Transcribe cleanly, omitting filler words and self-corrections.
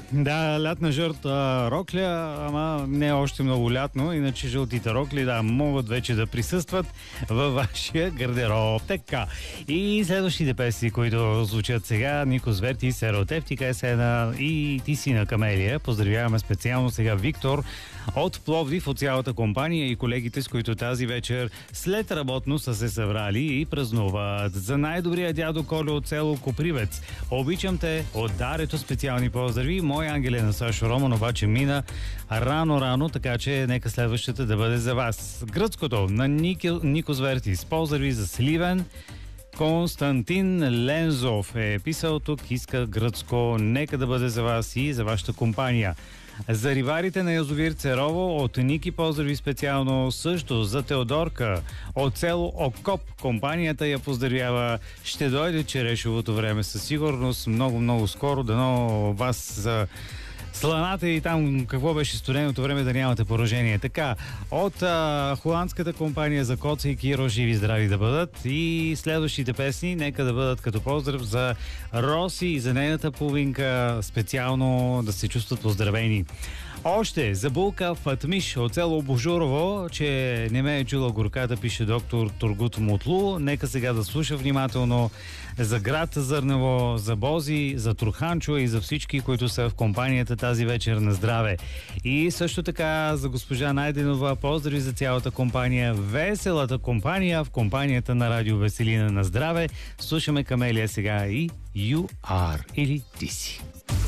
Да, лятна жълта рокля, ама не още много лятно, иначе жълтите рокли, да, могат вече да присъстват във вашия гардероб. Така. И следващите песни, които звучат сега, Нико Зверти, Серотевтика, Есена и Ти си на Камелия. Поздравяваме специално сега Виктор от Пловдив, от цялата компания и колегите, с които тази вечер след работно са се събрали и празнуват. За най-добрия дядо Колю от село Копривец. Обичам те, от Дарето специални поздрави. Мой ангел е на Сашо Роман, обаче мина рано, така че нека следващата да бъде за вас. Гръцкото на Нико Звертис. Поздрави за Сливен. Константин Лензов е писал тук, иска гръцко. Нека да бъде за вас и за вашата компания. За риварите на язовир Церово от Ники поздрави специално, също за Теодорка от село Окоп. Компанията я поздравява. Ще дойде черешовото време със сигурност много скоро. Дано вас за сланата и там какво беше студеното време да нямате поражение. Така, от холандската компания за Коца и Киро, живи здрави да бъдат. И следващите песни нека да бъдат като поздрав за Роси и за нейната половинка, специално да се чувстват поздравени. Още за Булка Фатмиш от село Божурово, че не ме е чула горката, пише доктор Тургут Мутлу. Нека сега да слуша внимателно за град Зърнево, за Бози, за Труханчо и за всички, които са в компанията тази вечер на здраве. И също така за госпожа Найденова, поздрави за цялата компания, веселата компания в компанията на Радио Веселина на здраве. Слушаме Камелия сега и You Are или Ти си.